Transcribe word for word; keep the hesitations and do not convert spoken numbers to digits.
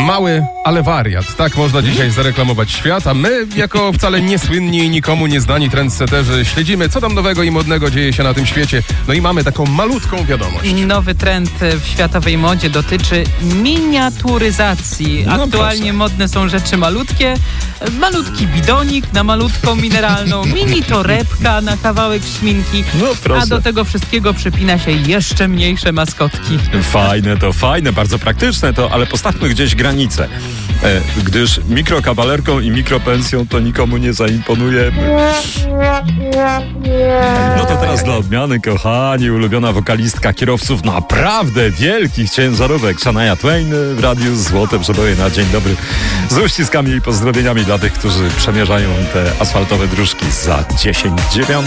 mały, ale wariat. Tak można dzisiaj zareklamować świat, a my, jako wcale niesłynni i nikomu nieznani trendsetterzy, śledzimy, co tam nowego i modnego dzieje się na tym świecie. No i mamy taką malutką wiadomość. Nowy trend w światowej modzie dotyczy miniaturyzacji. No Aktualnie proszę. modne są rzeczy malutkie. Malutki bidonik na malutką mineralną, mini torebka na kawałek szminki, No proszę. a do tego wszystkiego przypina się jeszcze mniejsze maskotki. Fajne to, fajne, bardzo praktyczne to, ale postawmy gdzieś granicę, e, gdyż mikrokawalerką i mikropensją to nikomu nie zaimponujemy. No to teraz dla odmiany, kochani, ulubiona wokalistka kierowców naprawdę wielkich ciężarówek, Shania Twain w Radiu Złote Przeboje na dzień dobry. Z uściskami i pozdrowieniami dla tych, którzy przemierzają te asfaltowe dróżki za dziesięć dziewiąć.